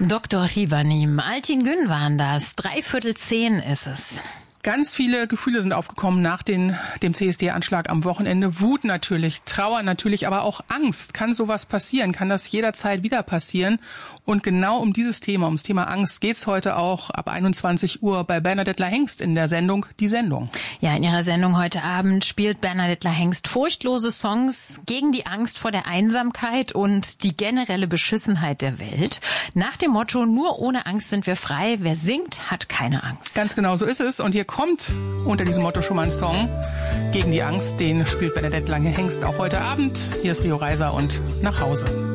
Dr. Rivanim, Altin Gün waren das. 9:45 ist es. Ganz viele Gefühle sind aufgekommen nach dem CSD-Anschlag am Wochenende. Wut natürlich, Trauer natürlich, aber auch Angst. Kann sowas passieren? Kann das jederzeit wieder passieren? Und genau um dieses Thema, ums Thema Angst, geht's heute auch ab 21 Uhr bei Bernadette La-Hengst in der Sendung Die Sendung. Ja, in ihrer Sendung heute Abend spielt Bernadette La-Hengst furchtlose Songs gegen die Angst vor der Einsamkeit und die generelle Beschissenheit der Welt. Nach dem Motto, nur ohne Angst sind wir frei. Wer singt, hat keine Angst. Ganz genau so ist es. Und hier kommt unter diesem Motto schon mal ein Song gegen die Angst. Den spielt Bernadette La-Hengst auch heute Abend. Hier ist Rio Reiser und Nach Hause.